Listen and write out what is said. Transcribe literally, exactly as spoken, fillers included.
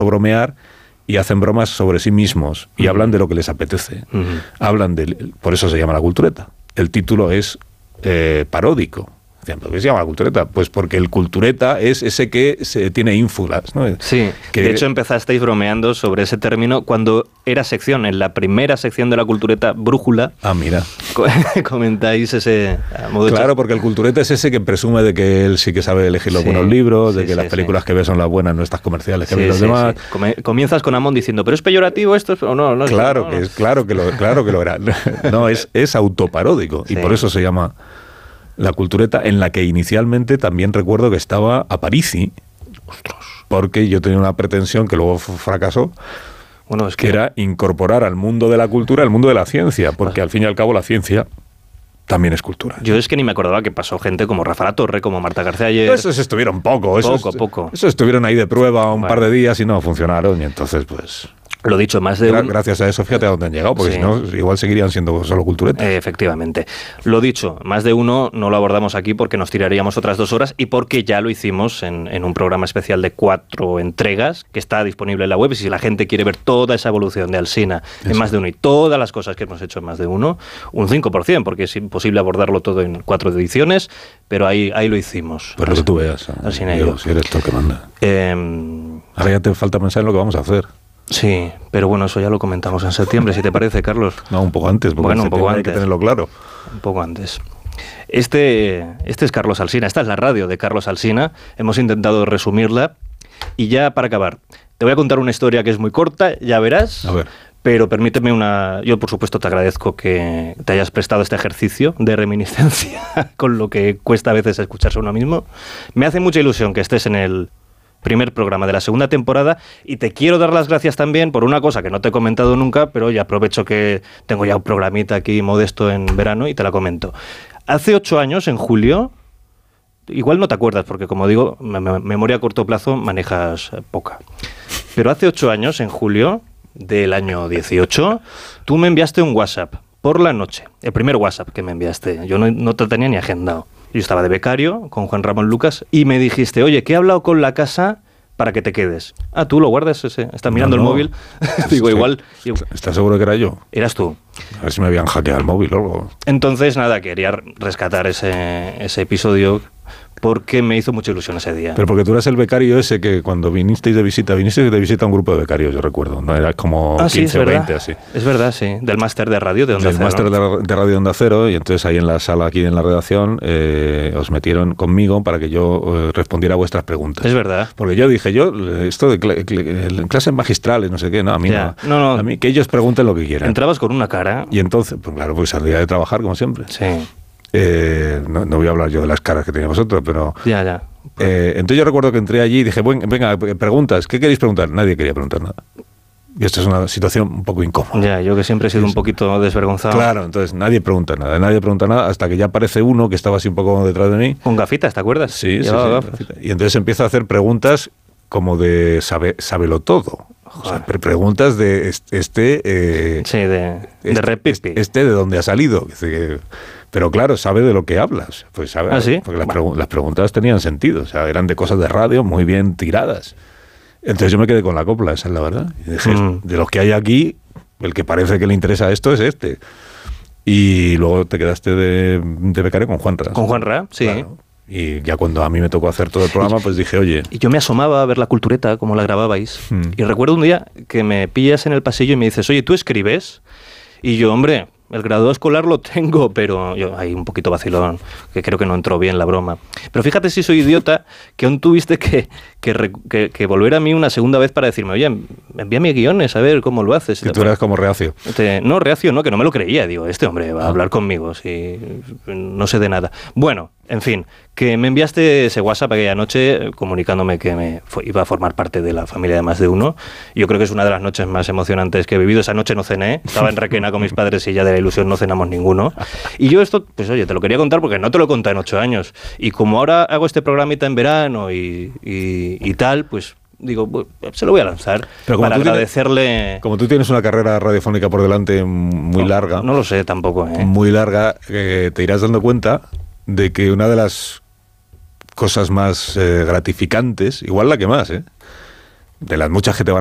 bromear y hacen bromas sobre sí mismos y uh-huh. hablan de lo que les apetece. Uh-huh. Hablan de, por eso se llama La Cultureta. El título es eh, paródico. ¿Por qué se llama La Cultureta? Pues porque el cultureta es ese que se tiene ínfulas, ¿no? Sí, que, de hecho empezasteis bromeando sobre ese término cuando era sección, en la primera sección de La Cultureta, Brújula. Ah, mira. Comentáis ese modo de Claro, hecho. porque el cultureta es ese que presume de que él sí que sabe elegir los sí, buenos libros, de sí, que sí, las películas sí. que ve son las buenas, no estas comerciales que sí, ven los sí, demás. Sí. Come, comienzas con Amón diciendo, ¿pero es peyorativo esto? ¿O no? no claro, no, que no. es, claro, que lo, claro que lo era. No, es, es autoparódico sí. y por eso se llama La Cultureta, en la que inicialmente también recuerdo que estaba Aparici, porque yo tenía una pretensión que luego fracasó, bueno, es que, que era incorporar al mundo de la cultura el mundo de la ciencia, porque al fin y al cabo la ciencia también es cultura. Yo es que ni me acordaba que pasó gente como Rafa La Torre, como Marta García ayer. Esos estuvieron poco, esos, poco, poco. Esos estuvieron ahí de prueba un bueno. par de días y no funcionaron, y entonces pues... Lo dicho, más de un... Gracias a eso, fíjate a dónde han llegado, porque sí. si no, igual seguirían siendo solo culturetas. Eh, efectivamente. Lo dicho, más de uno no lo abordamos aquí porque nos tiraríamos otras dos horas y porque ya lo hicimos en, en un programa especial de cuatro entregas que está disponible en la web. Y si la gente quiere ver toda esa evolución de Alsina en más de uno y todas las cosas que hemos hecho en más de uno, un cinco por ciento, porque es imposible abordarlo todo en cuatro ediciones, pero ahí, ahí lo hicimos. Pero que tú veas, Alsina Diego, si eres tú el que manda. Eh, Ahora ya te falta pensar en lo que vamos a hacer. Sí, pero bueno, eso ya lo comentamos en septiembre, si te parece, Carlos. No, un poco antes, porque bueno, en un poco antes. hay que tenerlo claro. Un poco antes. Este, este es Carlos Alsina, esta es la radio de Carlos Alsina. Hemos intentado resumirla y ya para acabar, te voy a contar una historia que es muy corta, ya verás. A ver. Pero permíteme una... Yo, por supuesto, te agradezco que te hayas prestado este ejercicio de reminiscencia con lo que cuesta a veces escucharse uno mismo. Me hace mucha ilusión que estés en el primer programa de la segunda temporada y te quiero dar las gracias también por una cosa que no te he comentado nunca, pero hoy aprovecho que tengo ya un programita aquí modesto en verano y te la comento. Hace ocho años, en julio, igual no te acuerdas porque, como digo, me, me, memoria a corto plazo manejas poca, pero hace ocho años, en julio del año dieciocho, tú me enviaste un WhatsApp por la noche, el primer WhatsApp que me enviaste, yo no, no te tenía ni agendado. Yo estaba de becario con Juan Ramón Lucas y me dijiste, oye, que he hablado con la casa para que te quedes. Ah, ¿tú lo guardas ese? ¿Estás mirando no, no. el móvil? Digo, Estoy, igual... ¿Estás seguro que era yo? Eras tú. A ver si me habían hackeado el móvil o algo. Entonces, nada, quería rescatar ese, ese episodio porque me hizo mucha ilusión ese día. Pero porque tú eras el becario ese que cuando vinisteis de visita, vinisteis de visita a un grupo de becarios, yo recuerdo, ¿no? Era como ah, quince sí, o verdad. veinte, así. Es verdad, sí. Del máster de radio de Onda Del Cero. máster ¿no? de, de radio de Onda Cero, y entonces ahí en la sala, aquí en la redacción, eh, os metieron conmigo para que yo eh, respondiera a vuestras preguntas. Es verdad. Porque yo dije, yo, esto de cl- cl- clases magistrales, no sé qué, no, a mí ya. no. no, no. A mí que ellos pregunten lo que quieran. Entrabas con una cara. Y entonces, pues claro, pues salía de trabajar, como siempre. Sí. Eh, no, no voy a hablar yo de las caras que tenéis vosotros, pero... Ya, ya. Eh, entonces yo recuerdo que entré allí y dije, bueno, venga, preguntas, ¿qué queréis preguntar? Nadie quería preguntar nada. Y esto es una situación un poco incómoda. Ya, yo que siempre he sido es, un poquito desvergonzado. Claro, entonces nadie pregunta nada, nadie pregunta nada hasta que ya aparece uno que estaba así un poco detrás de mí. Con gafitas, ¿te acuerdas? Sí, sí, sí, y entonces empieza a hacer preguntas como de sabe, sábelo todo. O sea, preguntas de este... Eh, sí, de, este, de repipi. Este de dónde ha salido. Pero claro, sabe de lo que hablas. Pues sabe, ¿Ah, sí? Porque las, pregu- las preguntas tenían sentido. O sea, eran de cosas de radio muy bien tiradas. Entonces yo me quedé con la copla, esa es la verdad. Y dije, mm. de los que hay aquí, el que parece que le interesa esto es este. Y luego te quedaste de, de becario con Juanra. Con Juanra, sí. Claro. Y ya cuando a mí me tocó hacer todo el programa, pues dije, oye... Y yo me asomaba a ver la cultureta, como la grababais. Hmm. Y recuerdo un día que me pillas en el pasillo y me dices, oye, ¿tú escribes? Y yo, hombre, el grado escolar lo tengo, pero yo ahí un poquito vacilón, que creo que no entró bien la broma. Pero fíjate si soy idiota, que aún tuviste que, que, que, que volver a mí una segunda vez para decirme, oye, envíame guiones, a ver cómo lo haces. Y tú eras como reacio. Te, no, reacio no, que no me lo creía. Digo, este hombre va a hablar conmigo, si no sé de nada. Bueno, en fin, que me enviaste ese WhatsApp aquella noche comunicándome que me fue, iba a formar parte de la familia de Más de Uno. Yo creo que es una de las noches más emocionantes que he vivido. Esa noche no cené, estaba en Requena con mis padres y ya de la ilusión no cenamos ninguno. Y yo esto, pues oye, te lo quería contar porque no te lo conté en ocho años. Y como ahora hago este programita en verano y, y, y tal, pues... digo, pues, se lo voy a lanzar para agradecerle... Tienes, como tú tienes una carrera radiofónica por delante muy no, larga... No lo sé tampoco, ¿eh? Muy larga, eh, te irás dando cuenta de que una de las cosas más eh, gratificantes, igual la que más, ¿eh? de las muchas que te van